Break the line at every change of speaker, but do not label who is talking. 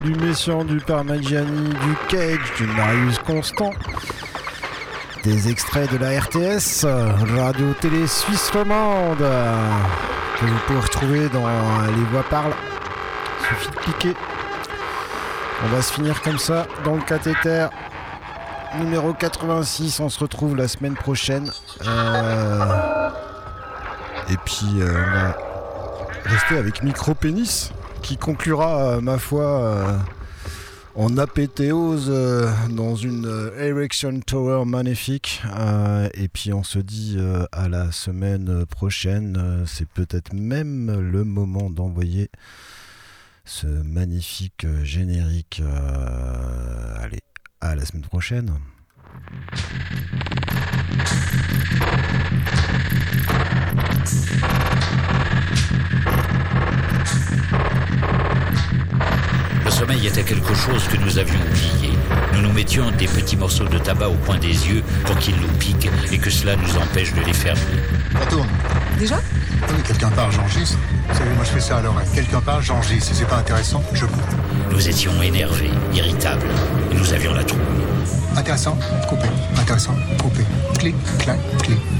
Du Messiaen, du Parmigiani, du Cage, du Marius Constant. Des extraits de la RTS, Radio Télé Suisse Romande, que vous pouvez retrouver dans Les Voix Parlent. Il suffit de cliquer. On va se finir comme ça dans le cathéter numéro 86. On se retrouve la semaine prochaine. Et puis on va rester avec Micro-Pénis qui conclura, ma foi, en apéthéose dans une Erection Tower magnifique. Et puis on se dit à la semaine prochaine. C'est peut-être même le moment d'envoyer ce magnifique générique. Allez, à la semaine prochaine.
Le sommeil était quelque chose que nous avions oublié. Nous nous mettions des petits morceaux de tabac au coin des yeux pour qu'ils nous piquent et que cela nous empêche de les fermer.
Ça tourne.
Déjà ?
Oui, quelqu'un parle, j'enregistre. Vous savez, moi je fais ça à l'oreille. Quelqu'un parle, j'enregistre. Si c'est pas intéressant, je coupe.
Nous étions énervés, irritables, et nous avions la trouille.
Intéressant, coupé. Intéressant, coupé. Clic, clac, clic.